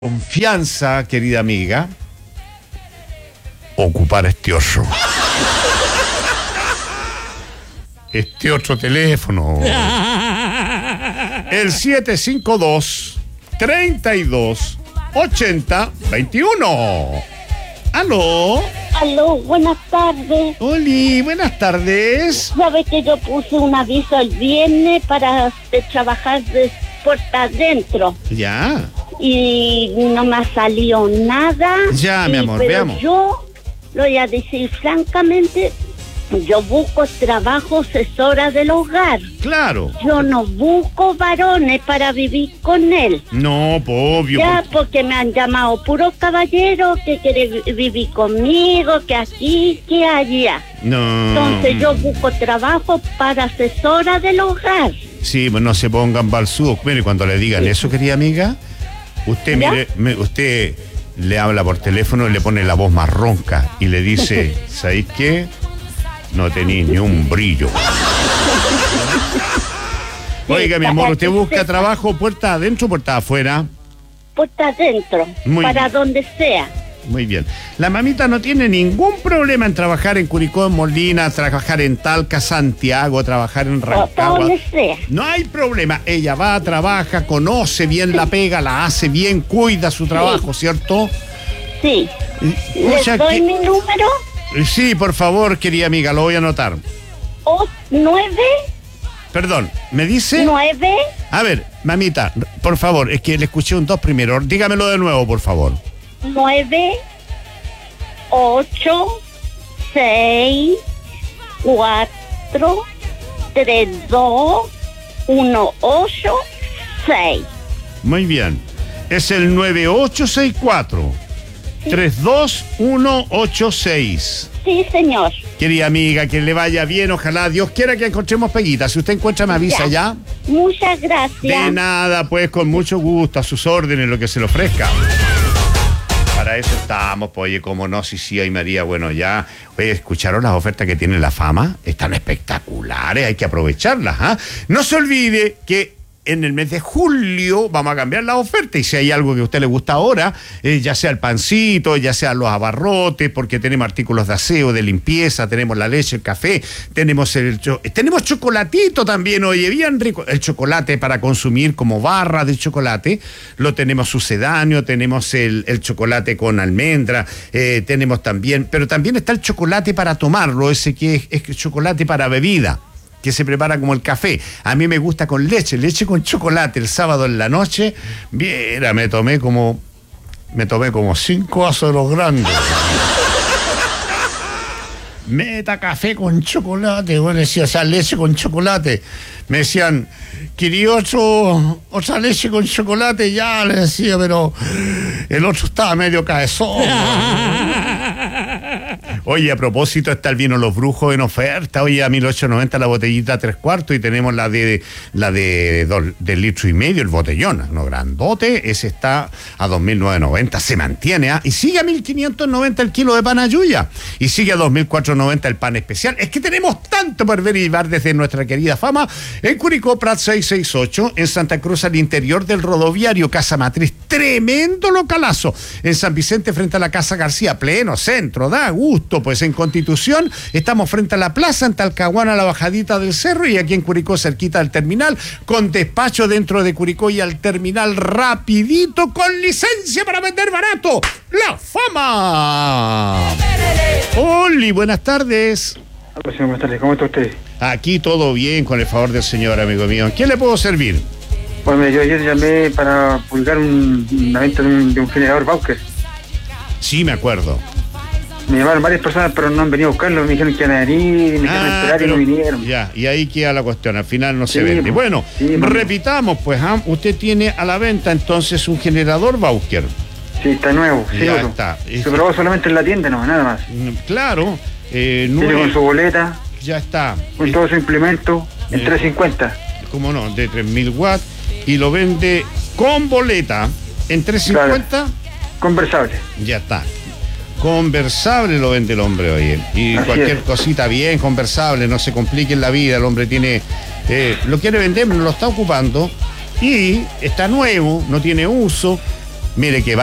Confianza, querida amiga, ocupar este otro teléfono. El 752-32-80-21. ¿Aló? Aló, buenas tardes. Oli, buenas tardes. ¿Sabes que yo puse un aviso el viernes para trabajar de puerta adentro? Ya. Y no me ha salido nada. Ya, mi amor, pero veamos. Yo lo voy a decir francamente, yo busco trabajo asesora del hogar. Claro. Yo no busco varones para vivir con él. No, obvio. Ya, porque me han llamado puros caballeros que quieren vivir conmigo, que aquí, que allá. No. Entonces yo busco trabajo para asesora del hogar. Sí, pues no se pongan balsudos. Mire, cuando le digan eso, querida amiga, usted, ¿Ya? mire, usted le habla por teléfono y le pone la voz más ronca y le dice, ¿sabéis qué? No tenéis ni un brillo. Oiga, mi amor, ¿usted busca trabajo puerta adentro o puerta afuera? Puerta adentro, Muy para bien. donde sea. Muy bien. La mamita no tiene ningún problema en trabajar en Curicó, en Molina, trabajar en Talca, Santiago, trabajar en Para Rancagua. donde sea. No hay problema. Ella va, trabaja, conoce bien la pega, la hace bien, cuida su trabajo, ¿cierto? Sí. O ¿Les sea doy que- mi número? Sí, por favor, querida amiga, lo voy a anotar. 9 Perdón, ¿me dice? A ver, mamita, por favor, es que le escuché un 2 primero. Dígamelo de nuevo, por favor. 9 8 6 4 3 2 1 8 6. Muy bien. Es el 9864-32186. Sí, señor. Querida amiga, que le vaya bien, ojalá Dios quiera que encontremos peguitas. Si usted encuentra, me avisa ya. Muchas gracias. De nada, pues con mucho gusto, a sus órdenes, lo que se le ofrezca. Para eso estamos, pues, oye, como no, sí, ay María, bueno, ya, oye, ¿escucharon las ofertas que tiene la fama? Están espectaculares, hay que aprovecharlas, ¿ah? No se olvide que en el mes de julio vamos a cambiar la oferta y si hay algo que a usted le gusta ahora, ya sea el pancito, ya sea los abarrotes, porque tenemos artículos de aseo, de limpieza, tenemos la leche, el café, tenemos tenemos chocolatito también, oye, bien rico, el chocolate para consumir como barra de chocolate, lo tenemos sucedáneo, tenemos el chocolate con almendra, tenemos también, pero también está el chocolate para tomarlo, ese que es chocolate para bebida, que se prepara como el café. A mí me gusta con leche con chocolate. El sábado en la noche, mira, me tomé como 5 vasos de los grandes. Meta café con chocolate, bueno, decía, o sea, leche con chocolate. Me decían, quería otra leche con chocolate, ya, le decía, pero el otro estaba medio cabezón. Oye, a propósito, está el vino Los Brujos en oferta. Oye, a 1.890 la botellita 3/4 y tenemos la de 2,5 litros, el botellón, no grandote, ese está a 2.990, se mantiene, ¿ah? Y sigue a 1.590 el kilo de pan ayuya, y sigue a 2.490 el pan especial. Es que tenemos tanto por ver y llevar desde nuestra querida fama en Curicó, Prat 668, en Santa Cruz al interior del rodoviario, Casa Matriz, tremendo localazo, en San Vicente frente a la Casa García, pleno centro, da gusto, pues en Constitución estamos frente a la plaza, en Talcahuano a la bajadita del cerro, y aquí en Curicó cerquita del terminal, con despacho dentro de Curicó y al terminal rapidito, con licencia para vender barato, La Fama. Oli, buenas tardes. Hola, señor, buenas tardes. ¿Cómo está usted? Aquí todo bien, con el favor del señor, amigo mío. ¿En qué le puedo servir? Bueno, yo ayer llamé para publicar una venta de un generador Bauker. Sí, me acuerdo. Me llamaron varias personas, pero no han venido a buscarlo. Me dijeron que iban a venir, me dijeron esperar y no vinieron. Ya, y ahí queda la cuestión, al final no se Sí, vende. pues, Bueno, sí, pues. repitamos, pues, usted tiene a la venta entonces un generador Bauker. Sí, está nuevo. Sí, Ya otro. está. Se probó solamente en la tienda, no, nada más. Claro, Tiene con su boleta, ya está. con todo su implemento, en 350. ¿Cómo no? De 3.000 watts, y lo vende con boleta en 350. Conversable. Ya está. Conversable lo vende el hombre hoy. Y Así cualquier es. cosita bien conversable, no se complique en la vida. El hombre tiene, lo quiere vender, no lo está ocupando y está nuevo, no tiene uso. Mire que